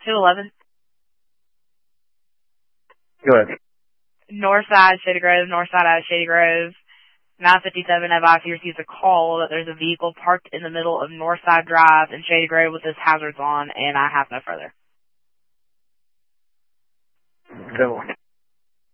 211. Go ahead. North side, Shady Grove, north side out of Shady Grove. 957 advised he received a call that there's a vehicle parked in the middle of Northside Drive in Shady Grove with its hazards on, and I have no further. Go on.